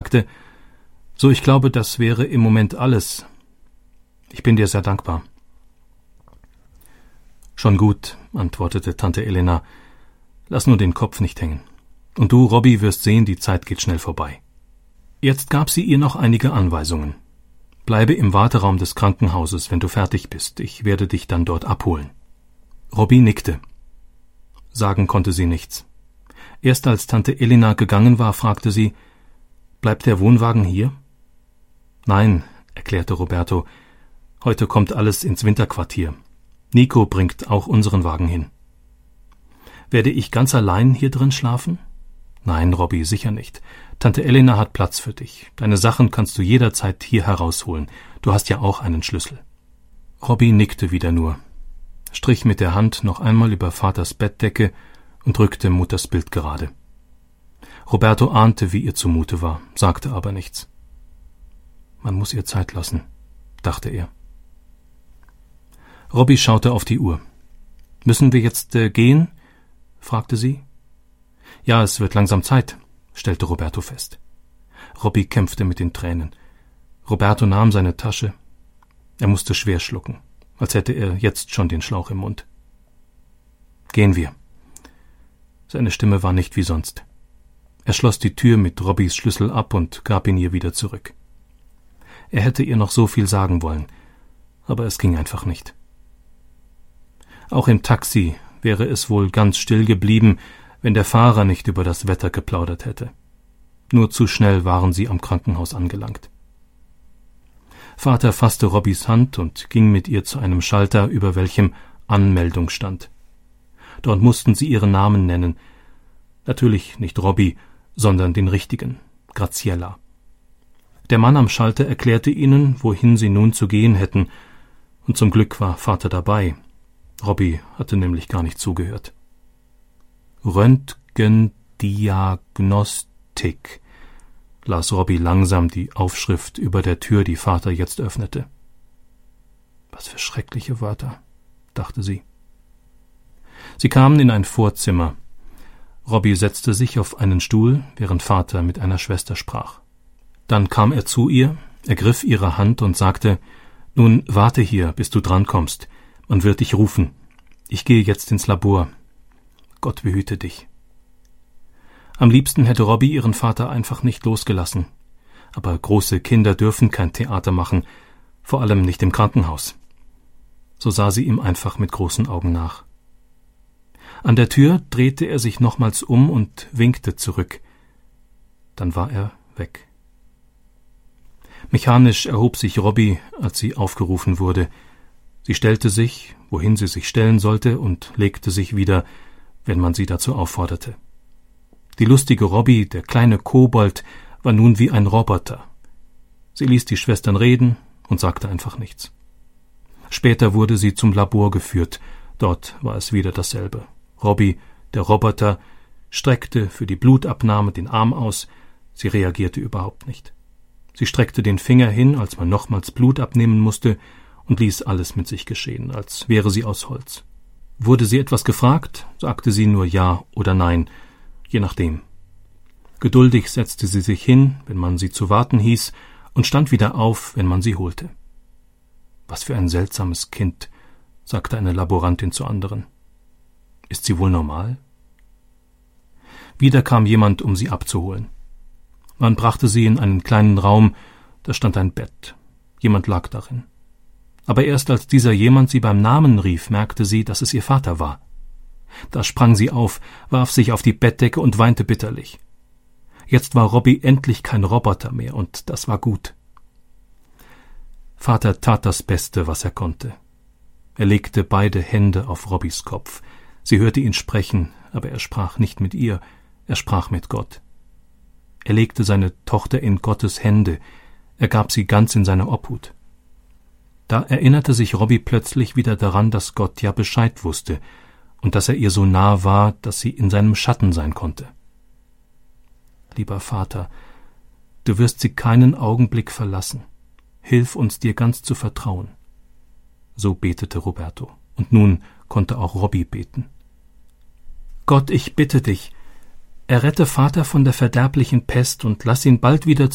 sagte: »So, ich glaube, das wäre im Moment alles. Ich bin dir sehr dankbar.« »Schon gut«, antwortete Tante Elena. »Lass nur den Kopf nicht hängen. Und du, Robby, wirst sehen, die Zeit geht schnell vorbei.« Jetzt gab sie ihr noch einige Anweisungen. »Bleibe im Warteraum des Krankenhauses, wenn du fertig bist. Ich werde dich dann dort abholen.« Robby nickte. Sagen konnte sie nichts. Erst als Tante Elena gegangen war, fragte sie: »Bleibt der Wohnwagen hier?« »Nein«, erklärte Roberto, »heute kommt alles ins Winterquartier. Nico bringt auch unseren Wagen hin.« »Werde ich ganz allein hier drin schlafen?« »Nein, Robby, sicher nicht. Tante Elena hat Platz für dich. Deine Sachen kannst du jederzeit hier herausholen. Du hast ja auch einen Schlüssel.« Robby nickte wieder nur, strich mit der Hand noch einmal über Vaters Bettdecke und rückte Mutters Bild gerade. Roberto ahnte, wie ihr zumute war, sagte aber nichts. Man muss ihr Zeit lassen, dachte er. Robby schaute auf die Uhr. »Müssen wir jetzt gehen?« fragte sie. »Ja, es wird langsam Zeit«, stellte Roberto fest. Robby kämpfte mit den Tränen. Roberto nahm seine Tasche. Er musste schwer schlucken, als hätte er jetzt schon den Schlauch im Mund. »Gehen wir.« Seine Stimme war nicht wie sonst. Er schloss die Tür mit Robbys Schlüssel ab und gab ihn ihr wieder zurück. Er hätte ihr noch so viel sagen wollen, aber es ging einfach nicht. Auch im Taxi wäre es wohl ganz still geblieben, wenn der Fahrer nicht über das Wetter geplaudert hätte. Nur zu schnell waren sie am Krankenhaus angelangt. Vater fasste Robbys Hand und ging mit ihr zu einem Schalter, über welchem Anmeldung stand. Dort mussten sie ihren Namen nennen. Natürlich nicht Robby, sondern den richtigen, Graziella. Der Mann am Schalter erklärte ihnen, wohin sie nun zu gehen hätten, und zum Glück war Vater dabei. Robby hatte nämlich gar nicht zugehört. Röntgendiagnostik, las Robby langsam die Aufschrift über der Tür, die Vater jetzt öffnete. Was für schreckliche Wörter, dachte sie. Sie kamen in ein Vorzimmer. Robby setzte sich auf einen Stuhl, während Vater mit einer Schwester sprach. Dann kam er zu ihr, ergriff ihre Hand und sagte: »Nun, warte hier, bis du drankommst. Man wird dich rufen. Ich gehe jetzt ins Labor. Gott behüte dich.« Am liebsten hätte Robby ihren Vater einfach nicht losgelassen. Aber große Kinder dürfen kein Theater machen, vor allem nicht im Krankenhaus. So sah sie ihm einfach mit großen Augen nach. An der Tür drehte er sich nochmals um und winkte zurück. Dann war er weg. Mechanisch erhob sich Robby, als sie aufgerufen wurde. Sie stellte sich, wohin sie sich stellen sollte, und legte sich wieder, wenn man sie dazu aufforderte. Die lustige Robby, der kleine Kobold, war nun wie ein Roboter. Sie ließ die Schwestern reden und sagte einfach nichts. Später wurde sie zum Labor geführt. Dort war es wieder dasselbe. Robby, der Roboter, streckte für die Blutabnahme den Arm aus. Sie reagierte überhaupt nicht. Sie streckte den Finger hin, als man nochmals Blut abnehmen musste, und ließ alles mit sich geschehen, als wäre sie aus Holz. Wurde sie etwas gefragt, sagte sie nur Ja oder Nein, je nachdem. Geduldig setzte sie sich hin, wenn man sie zu warten hieß, und stand wieder auf, wenn man sie holte. »Was für ein seltsames Kind«, sagte eine Laborantin zur anderen. »Ist sie wohl normal?« Wieder kam jemand, um sie abzuholen. Man brachte sie in einen kleinen Raum, da stand ein Bett. Jemand lag darin. Aber erst als dieser jemand sie beim Namen rief, merkte sie, dass es ihr Vater war. Da sprang sie auf, warf sich auf die Bettdecke und weinte bitterlich. Jetzt war Robby endlich kein Roboter mehr, und das war gut. Vater tat das Beste, was er konnte. Er legte beide Hände auf Robbys Kopf. Sie hörte ihn sprechen, aber er sprach nicht mit ihr, er sprach mit Gott. Er legte seine Tochter in Gottes Hände, er gab sie ganz in seine Obhut. Da erinnerte sich Robby plötzlich wieder daran, dass Gott ja Bescheid wusste und dass er ihr so nah war, dass sie in seinem Schatten sein konnte. Lieber Vater, du wirst sie keinen Augenblick verlassen. Hilf uns, dir ganz zu vertrauen. So betete Roberto, und nun konnte auch Robby beten. Gott, ich bitte dich, errette Vater von der verderblichen Pest und lass ihn bald wieder